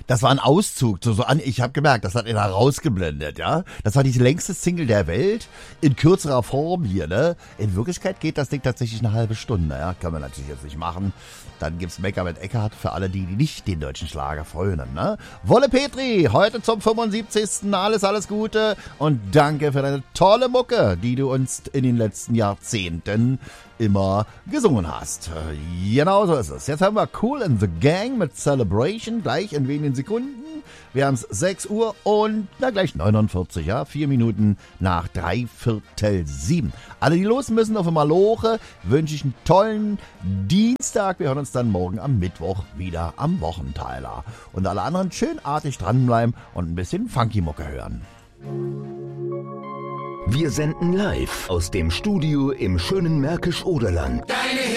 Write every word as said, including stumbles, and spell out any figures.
Das war ein Auszug. So, so an, ich habe gemerkt, das hat er da rausgeblendet, ja. Das war die längste Single der Welt in kürzerer Form hier, ne. In Wirklichkeit geht das Ding tatsächlich eine halbe Stunde, ja. Kann man natürlich jetzt nicht machen. Dann gibt's Make-up mit Eckhardt für alle die, die nicht den deutschen Schlager frönen, ne. Wolle Petri, heute zum fünfundsiebzigsten Alles, alles Gute und danke für deine tolle Mucke, die du uns in den letzten Jahrzehnten immer gesungen hast. Genau so ist es. Jetzt haben wir Kool and the Gang mit Celebration, gleich in wenigen Sekunden. Wir haben es sechs Uhr und na gleich neunundvierzig, ja, vier Minuten nach drei Viertel sieben. Alle, die los müssen auf Maloche, wünsche ich einen tollen Dienstag. Wir hören uns dann morgen am Mittwoch wieder am Wochenteiler. Und alle anderen schön artig dranbleiben und ein bisschen Funky-Mucke hören. Wir senden live aus dem Studio im schönen Märkisch-Oderland.